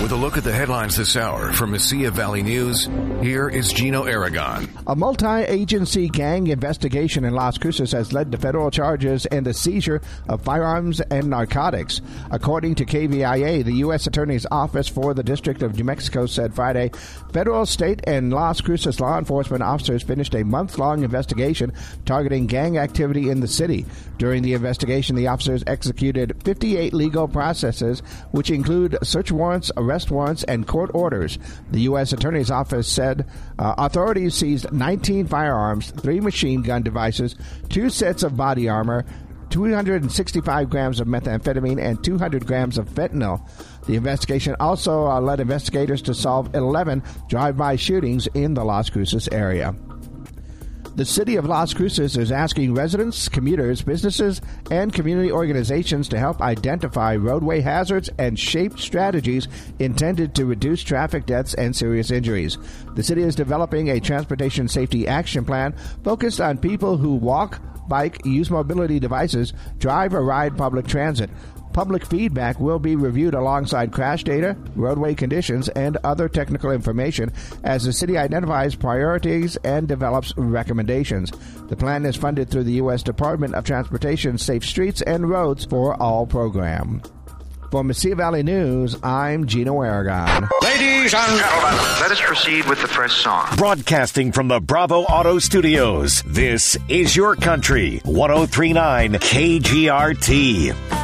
With a look at the headlines this hour from Mesilla Valley News, here is Gino Aragon. A multi-agency gang investigation in Las Cruces has led to federal charges and the seizure of firearms and narcotics. According to KVIA, the U.S. Attorney's Office for the District of New Mexico said Friday, federal, state, and Las Cruces law enforcement officers finished a month-long investigation targeting gang activity in the city. During the investigation, the officers executed 58 legal processes, which include search warrants, arrest warrants, and court orders. The U.S. Attorney's Office said authorities seized 19 firearms, 3 machine gun devices, 2 sets of body armor, 265 grams of methamphetamine, and 200 grams of fentanyl. The investigation also led investigators to solve 11 drive-by shootings in the Las Cruces area. The city of Las Cruces is asking residents, commuters, businesses, and community organizations to help identify roadway hazards and shape strategies intended to reduce traffic deaths and serious injuries. The city is developing a transportation safety action plan focused on people who walk, bike, use mobility devices, drive, or ride public transit. Public feedback will be reviewed alongside crash data, roadway conditions, and other technical information as the city identifies priorities and develops recommendations. The plan is funded through the U.S. Department of Transportation Safe Streets and Roads for All program. For Mesilla Valley News, I'm Gino Aragon. Ladies and gentlemen, let us proceed with the first song. Broadcasting from the Bravo Auto Studios, this is Your Country, 103.9 KGRT.